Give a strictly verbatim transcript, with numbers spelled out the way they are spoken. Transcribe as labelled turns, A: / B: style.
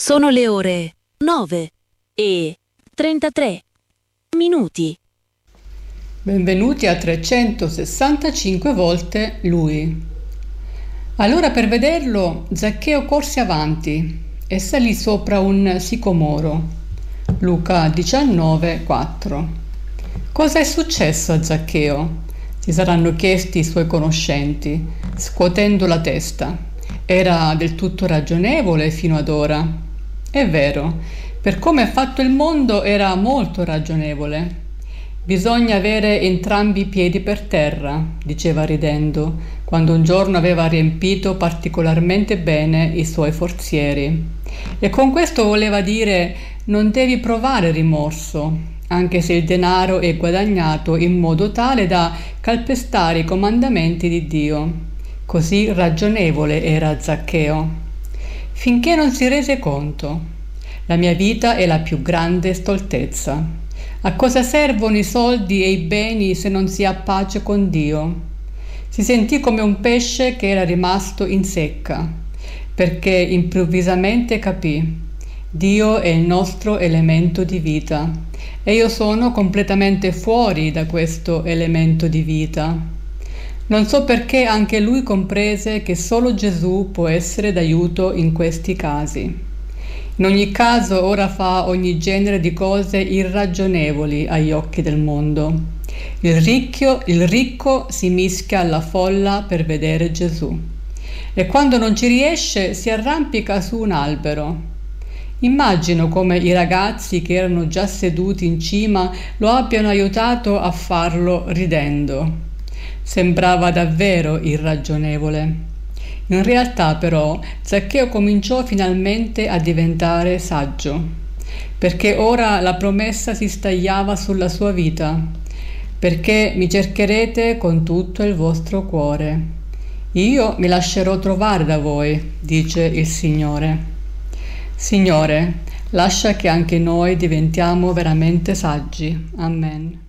A: Sono le ore nove e trentatré minuti.
B: Benvenuti a trecentosessantacinque volte lui. Allora, per vederlo, Zaccheo corse avanti e salì sopra un sicomoro. Luca diciannove quattro. Cosa è successo a Zaccheo? Si saranno chiesti i suoi conoscenti, scuotendo la testa. Era del tutto ragionevole fino ad ora. È vero, per come è fatto il mondo era molto ragionevole. Bisogna avere entrambi i piedi per terra, diceva ridendo, quando un giorno aveva riempito particolarmente bene i suoi forzieri. E con questo voleva dire: non devi provare rimorso, anche se il denaro è guadagnato in modo tale da calpestare i comandamenti di Dio. Così ragionevole era Zaccheo. Finché non si rese conto: la mia vita è la più grande stoltezza. A cosa servono i soldi e i beni se non si ha pace con Dio? Si sentì come un pesce che era rimasto in secca, perché improvvisamente capì: Dio è il nostro elemento di vita e io sono completamente fuori da questo elemento di vita. Non so perché anche lui comprese che solo Gesù può essere d'aiuto in questi casi. In ogni caso ora fa ogni genere di cose irragionevoli agli occhi del mondo. Il ricchio, il ricco si mischia alla folla per vedere Gesù e quando non ci riesce si arrampica su un albero. Immagino come i ragazzi che erano già seduti in cima lo abbiano aiutato a farlo ridendo. Sembrava davvero irragionevole. In realtà però Zaccheo cominciò finalmente a diventare saggio, perché ora la promessa si stagliava sulla sua vita: perché mi cercherete con tutto il vostro cuore. Io mi lascerò trovare da voi, dice il Signore. Signore, lascia che anche noi diventiamo veramente saggi. Amen.